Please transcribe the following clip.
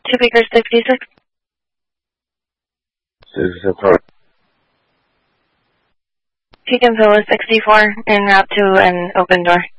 2 Baker 66. 66. Pekin Villa 64 en route to an open door.